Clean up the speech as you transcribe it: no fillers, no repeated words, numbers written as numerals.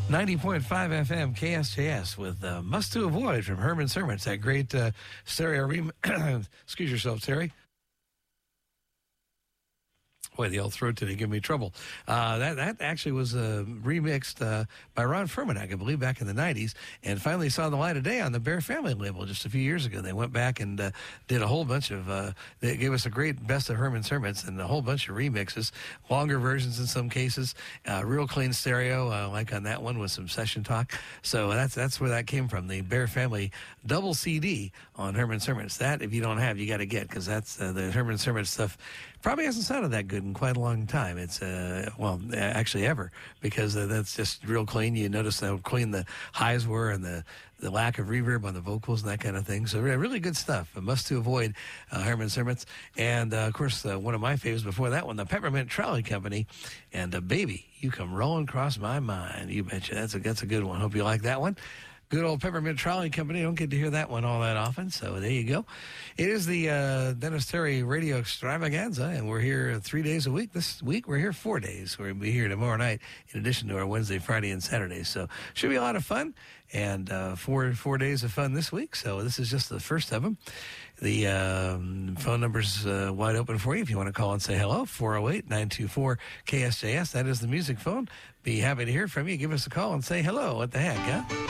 90.5 FM KSJS with Must to Avoid from Herman Sermons. That great stereo excuse yourself, Terry. Boy, the old throat today give me trouble. That actually was remixed by Ron Furmanek, I believe, back in the 90s, and finally saw the light of day on the Bear Family label just a few years ago. They went back and did a whole bunch of, they gave us a great best of Herman Sermons and a whole bunch of remixes, longer versions in some cases, real clean stereo, like on that one with some session talk. So that's where that came from, the Bear Family double CD on Herman Sermons. That, if you don't have, you got to get, because that's the Herman Sermons stuff. Probably hasn't sounded that good in quite a long time. It's, actually ever, because that's just real clean. You notice how clean the highs were and the lack of reverb on the vocals and that kind of thing. So really good stuff. A must to avoid, Herman Sermons. And, of course, one of my favorites before that one, the Peppermint Trolley Company. And, Baby, You Come Rolling Across My Mind. You betcha. That's a good one. Hope you like that one. Good old Peppermint Trolley Company. Don't get to hear that one all that often, so there you go. It is the Dennis Terry Radio Extravaganza, and we're here 3 days a week. This week, we're here 4 days. We're going to be here tomorrow night, in addition to our Wednesday, Friday, and Saturday. So should be a lot of fun, and four days of fun this week. So this is just the first of them. The phone number's wide open for you if you want to call and say hello, 408-924-KSJS. That is the music phone. Be happy to hear from you. Give us a call and say hello. What the heck, huh?